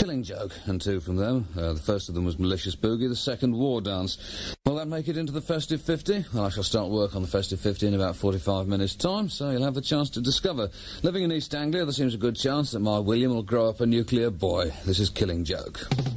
Killing Joke, and two from them. The first of them was Malicious Boogie, the second War Dance. Will that make it into the Festive 50? Well, I shall start work on the Festive 50 in about 45 minutes' time, so you'll have the chance to discover. Living in East Anglia, there seems a good chance that my William will grow up a nuclear boy. This is Killing Joke.